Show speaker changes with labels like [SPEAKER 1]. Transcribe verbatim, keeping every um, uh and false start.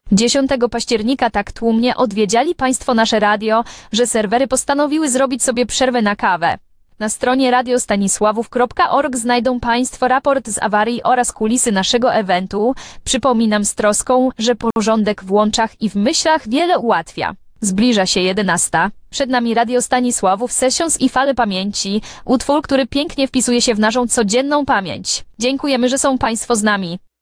[SPEAKER 1] dziesiątego października tak tłumnie odwiedziali Państwo nasze radio, że serwery postanowiły zrobić sobie przerwę na kawę. Na stronie radio stanisławów kropka org znajdą Państwo raport z awarii oraz kulisy naszego eventu. Przypominam z troską, że porządek w łączach i w myślach wiele ułatwia. Zbliża się jedenasta. Przed nami Radio Stanisławów Sessions i Fale Pamięci, utwór, który pięknie wpisuje się w naszą codzienną pamięć. Dziękujemy, że są Państwo z nami.